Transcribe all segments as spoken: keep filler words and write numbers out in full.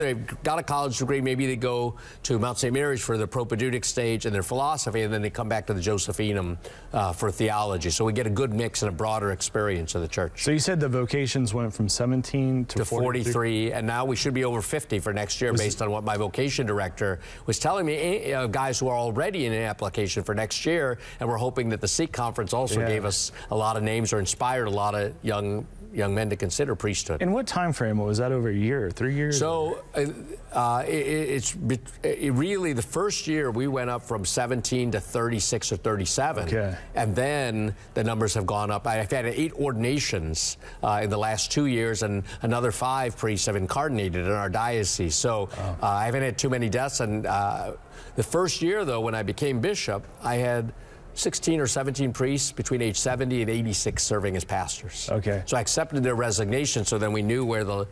They've got a college degree, maybe they go to Mount Saint Mary's for the propedeutic stage and their philosophy, and then they come back to the Josephinum uh, for theology. So we get a good mix and a broader experience of the church. So you said the vocations went from seventeen to, to forty-three, and now we should be over fifty for next year, was based on what my vocation director was telling me. Uh, guys who are already in an application for next year, and we're hoping that the Sikh conference also yeah. gave us a lot of names or inspired a lot of young young men to consider priesthood. In what time frame? Was that over a year, three years? So uh, it, it's it really the first year we went up from seventeen to thirty-six or thirty-seven. Okay. And then the numbers have gone up. I've had eight ordinations uh, in the last two years, and another five priests have incarnated in our diocese. So wow. uh, I haven't had too many deaths. And uh, the first year, though, when I became bishop, I had sixteen or seventeen priests between age seventy and eighty-six serving as pastors. Okay. So I accepted their resignation, so then we knew where the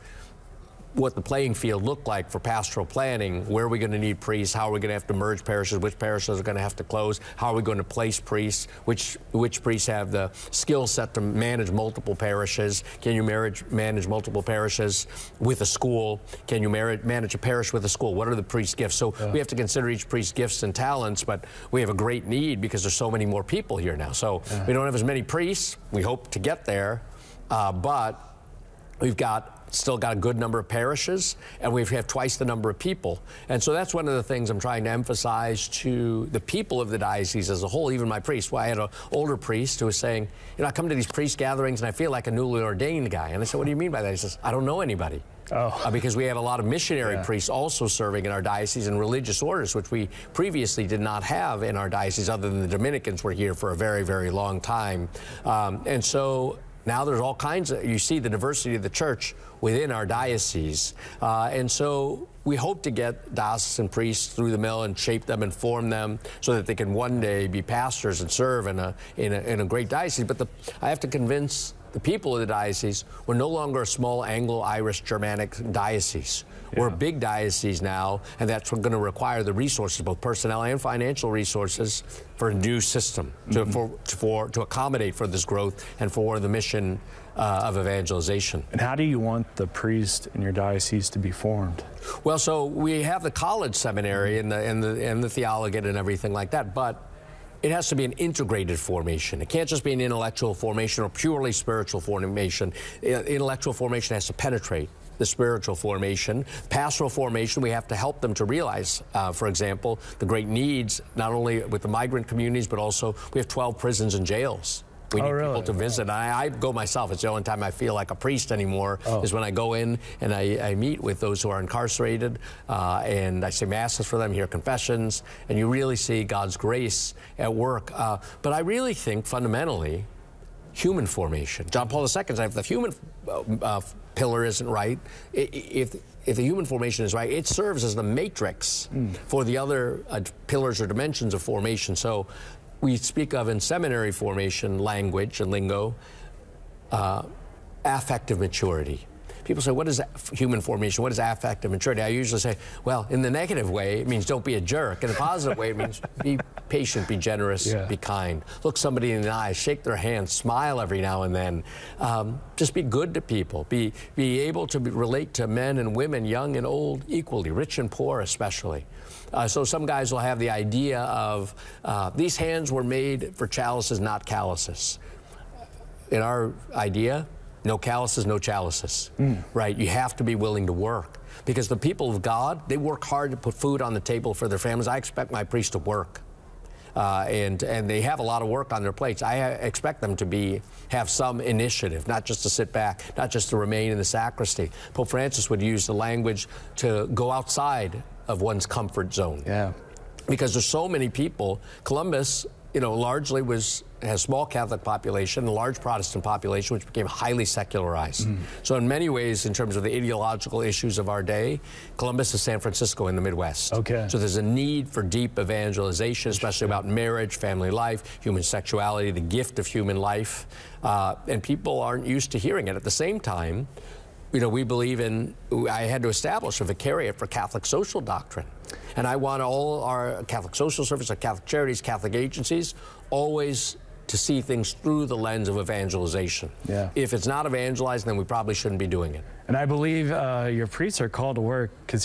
what the playing field looked like for pastoral planning. Where are we going to need priests? How are we going to have to merge parishes? Which parishes are going to have to close? How are we going to place priests? Which which priests have the skill set to manage multiple parishes? Can you manage, manage multiple parishes with a school? Can you manage, manage a parish with a school? What are the priest's gifts? So yeah. we have to consider each priest's gifts and talents, but we have a great need because there's so many more people here now. So yeah. we don't have as many priests. We hope to get there, uh, but we've got still got a good number of parishes, and we have twice the number of people. And so that's one of the things I'm trying to emphasize to the people of the diocese as a whole, even my priests. Well, I had an older priest who was saying, you know, I come to these priest gatherings and I feel like a newly ordained guy. And I said, what do you mean by that? He says, I don't know anybody. Oh. Uh, because we have a lot of missionary yeah. priests also serving in our diocese and religious orders, which we previously did not have in our diocese, other than the Dominicans were here for a very, very long time. Um, and so now there's all kinds of, you see the diversity of the church within our diocese. Uh, and so we hope to get diocesan priests through the mill and shape them and form them so that they can one day be pastors and serve in a, in a, in a great diocese. But the, I have to convince the people of the diocese we're no longer a small Anglo-Irish Germanic diocese. Yeah. We're a big diocese now, and that's going to require the resources, both personnel and financial resources, for a new system to, mm-hmm. for, for, to accommodate for this growth and for the mission uh, of evangelization. And how do you want the priest in your diocese to be formed? Well, so we have the college seminary and the, and the, and the theologate and everything like that, but it has to be an integrated formation. It can't just be an intellectual formation or purely spiritual formation. Intellectual formation has to penetrate the spiritual formation. Pastoral formation, we have to help them to realize, uh, for example, the great needs, not only with the migrant communities, but also we have twelve prisons and jails. We need oh, really? people to visit. And I, I go myself. It's the only time I feel like a priest anymore oh. is when I go in and I, I meet with those who are incarcerated, uh, and I say masses for them, hear confessions, and you really see God's grace at work. Uh, but I really think fundamentally, human formation. John Paul the Second said, if the human uh, pillar isn't right, if if the human formation is right, it serves as the matrix mm. for the other uh, pillars or dimensions of formation. So we speak of in seminary formation language and lingo, uh, affective maturity. People say, what is human formation? What is affective maturity? I usually say, well, in the negative way, it means don't be a jerk. In the positive way, it means be patient, be generous, yeah. be kind. Look somebody in the eye, shake their hand, smile every now and then. Um, just be good to people. Be, be able to be, relate to men and women, young and old, equally, rich and poor especially. Uh, so some guys will have the idea of uh, these hands were made for chalices, not calluses. In our idea, no calluses, no chalices, mm. right? You have to be willing to work, because the people of God, they work hard to put food on the table for their families. I expect my priests to work, uh, and and they have a lot of work on their plates. I expect them to be have some initiative, not just to sit back, not just to remain in the sacristy. Pope Francis would use the language to go outside of one's comfort zone. Yeah, because there's so many people. Columbus, you know, largely was has a small Catholic population, a large Protestant population, which became highly secularized. Mm. So in many ways, in terms of the ideological issues of our day, Columbus is San Francisco in the Midwest. Okay. So there's a need for deep evangelization, especially about marriage, family life, human sexuality, the gift of human life. Uh, and people aren't used to hearing it. At the same time, you know, we believe in, I had to establish a vicariate for Catholic social doctrine. And I want all our Catholic social service, our Catholic charities, Catholic agencies, always to see things through the lens of evangelization. Yeah. If it's not evangelized, then we probably shouldn't be doing it. And I believe uh, your priests are called to work because